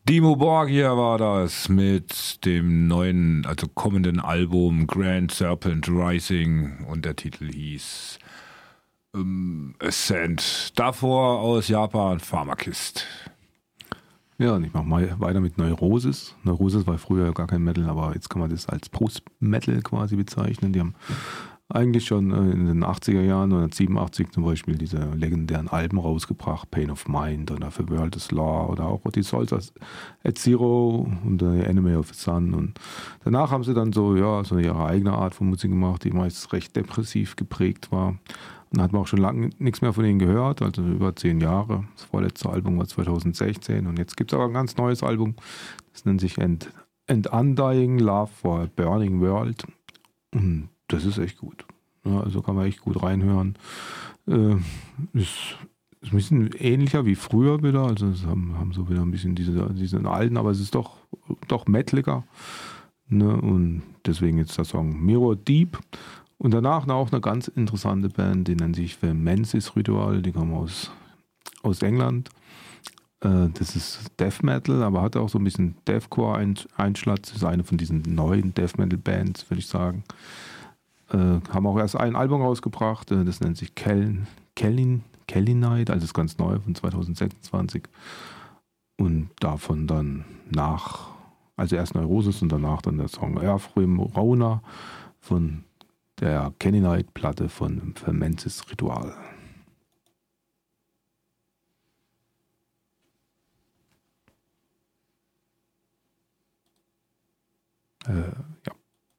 Dimmu Borgir war das mit dem neuen, also kommenden Album Grand Serpent Rising und der Titel hieß Ascent. Davor aus Japan Pharmakist. Ja, und ich mache mal weiter mit Neurosis. Neurosis war früher gar kein Metal, aber jetzt kann man das als Post-Metal quasi bezeichnen. Die haben eigentlich schon in den 80er Jahren, 1987 zum Beispiel, diese legendären Alben rausgebracht, Pain of Mind oder For World is Law oder auch die Souls at Zero und Enemy of the Sun. Und danach haben sie dann so ihre eigene Art von Musik gemacht, die meist recht depressiv geprägt war. Und da hat man auch schon lange nichts mehr von ihnen gehört, also über 10 Jahre. Das vorletzte Album war 2016 und jetzt gibt es aber ein ganz neues Album, das nennt sich And Undying Love for a Burning World. Und das ist echt gut. Ja, also kann man echt gut reinhören. Ist ein bisschen ähnlicher wie früher wieder. Also es haben so wieder ein bisschen diesen alten, aber es ist doch metaliger. Ne? Und deswegen jetzt der Song Mirror Deep. Und danach auch eine ganz interessante Band, die nennt sich The Mensis Ritual. Die kommen aus England. Das ist Death Metal, aber hat auch so ein bisschen Deathcore-Einschlag. Das ist eine von diesen neuen Death Metal-Bands, würde ich sagen. Haben auch erst ein Album rausgebracht, das nennt sich Kellinite, also ist ganz neu von 2026. Und davon dann also erst Neurosis und danach dann der Song Earthrim Rona von der Kellinite-Platte von Fermentis Ritual.